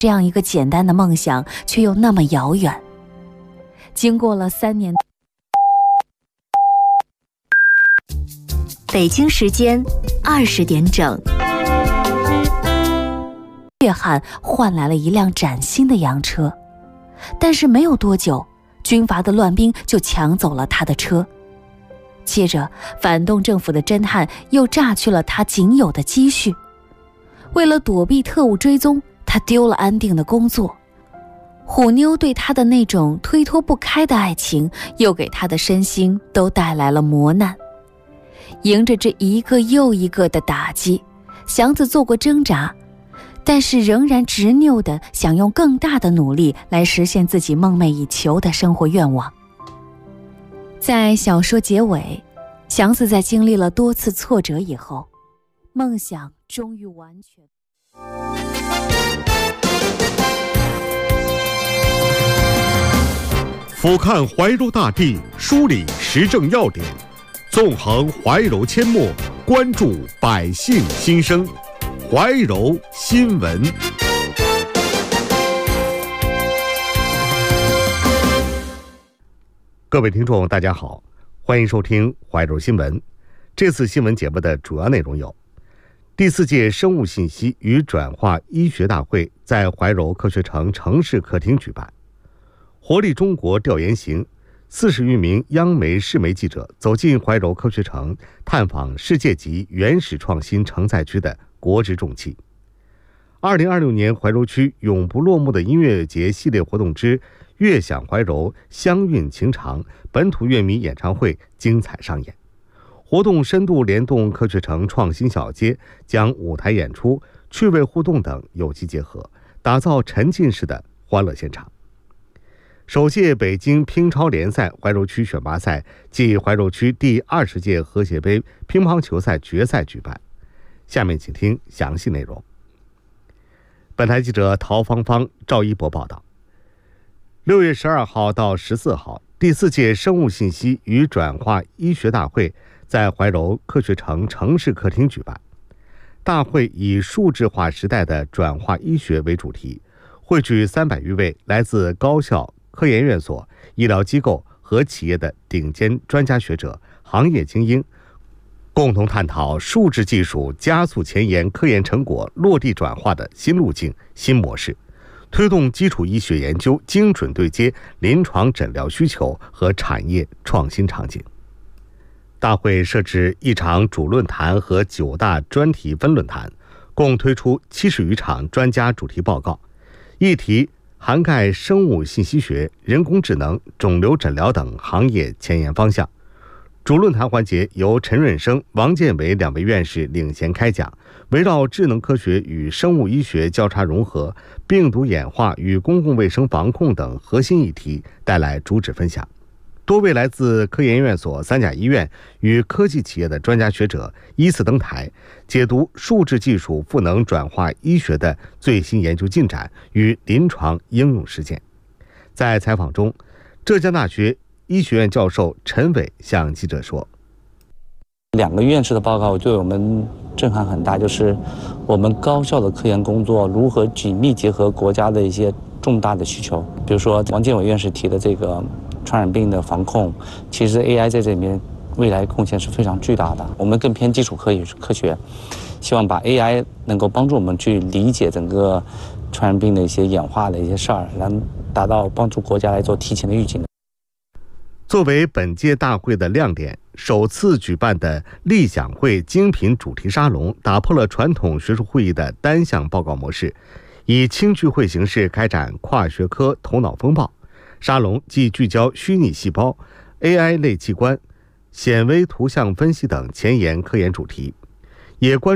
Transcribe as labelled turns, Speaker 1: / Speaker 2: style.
Speaker 1: 这样一个简单的梦想却又那么遥远。经过了3年，
Speaker 2: 北京时间20点整，
Speaker 1: 约翰换来了一辆崭新的洋车，但是没有多久，军阀的乱兵就抢走了他的车。接着，反动政府的侦探又榨去了他仅有的积蓄。为了躲避特务追踪，他丢了安定的工作。虎妞对他的那种推脱不开的爱情，又给他的身心都带来了磨难。迎着这一个又一个的打击，祥子做过挣扎，但是仍然执拗地想用更大的努力来实现自己梦寐以求的生活愿望。在小说结尾，祥子在经历了多次挫折以后，梦想终于完全。
Speaker 3: 俯瞰怀柔大地，梳理时政要点，纵横怀柔阡陌，关注百姓心声。怀柔新闻。各位听众大家好，欢迎收听怀柔新闻。这次新闻节目的主要内容有：第4届生物信息与转化医学大会在怀柔科学城城市客厅举办，活力中国调研行，40余名央媒市媒记者走进怀柔科学城，探访世界级原始创新承载区的国之重器。2026年怀柔区永不落幕的音乐节系列活动之悦享怀柔乡韵情长本土乐迷演唱会精彩上演。活动深度联动科学城创新小街，将舞台演出、趣味互动等有机结合，打造沉浸式的欢乐现场。首届北京乒超联赛怀柔区选拔赛暨怀柔区第20届和谐杯乒乓球赛决赛举办。下面请听详细内容。本台记者陶芳芳、赵一博报道。6月12号到14号，第4届生物信息与转化医学大会在怀柔科学城城市客厅举办。大会以数字化时代的转化医学为主题，汇聚300余位来自高校、科研院所、医疗机构和企业的顶尖专家学者、行业精英，共同探讨数字技术加速前沿科研成果落地转化的新路径、新模式，推动基础医学研究精准对接临床诊疗需求和产业创新场景。大会设置1场主论坛和9大专题分论坛，共推出70余场专家主题报告，议题涵盖生物信息学、人工智能、肿瘤诊疗等行业前沿方向。主论坛环节由陈润生、王建伟2位院士领衔开讲，围绕智能科学与生物医学交叉融合、病毒演化与公共卫生防控等核心议题带来主旨分享。多位来自科研院所、3甲医院与科技企业的专家学者依次登台，解读数字技术赋能转化医学的最新研究进展与临床应用实践。在采访中，浙江大学医学院教授陈伟向记者说
Speaker 4: ：2个院士的报告对我们震撼很大，就是我们高校的科研工作如何紧密结合国家的一些重大的需求。比如说王建伟院士提的这个传染病的防控，其实 AI 在这里面未来贡献是非常巨大的。我们更偏基础科学，希望把 AI 能够帮助我们去理解整个传染病的一些演化的一些事儿，然后达到帮助国家来做提前的预警。
Speaker 3: 作为本届大会的亮点，首次举办的立享会精品主题沙龙打破了传统学术会议的单项报告模式，以轻聚会形式开展跨学科头脑风暴。沙龙既聚焦虚拟细胞、AI 类器官、显微图像分析等前沿科研主题，也关